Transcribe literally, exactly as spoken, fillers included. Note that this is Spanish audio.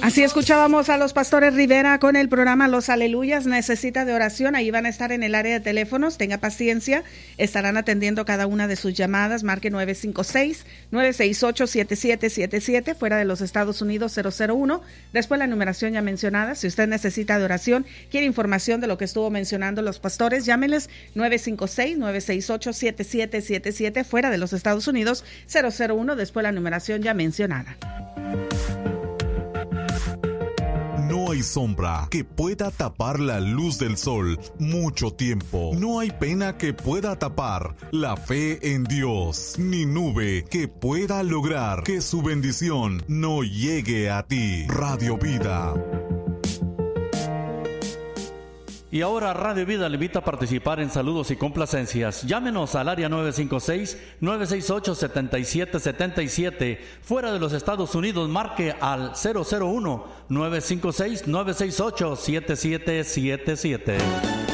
Así escuchábamos a los pastores Rivera con el programa Los Aleluyas. Necesita de oración, ahí van a estar en el área de teléfonos, tenga paciencia, estarán atendiendo cada una de sus llamadas. Marque nueve cinco seis, nueve seis ocho, siete siete siete siete, fuera de los Estados Unidos cero cero uno, después la numeración ya mencionada. Si usted necesita de oración, quiere información de lo que estuvo mencionando los pastores, llámenles nueve cinco seis, nueve seis ocho, siete siete siete siete, fuera de los Estados Unidos cero cero uno, después la numeración ya mencionada. No hay sombra que pueda tapar la luz del sol mucho tiempo. No hay pena que pueda tapar la fe en Dios, ni nube que pueda lograr que su bendición no llegue a ti. Radio Vida. Y ahora Radio Vida le invita a participar en saludos y complacencias. Llámenos al área nueve cinco seis, nueve seis ocho, siete siete siete siete. Fuera de los Estados Unidos, marque al cero cero uno, nueve cinco seis, nueve seis ocho, siete siete siete siete.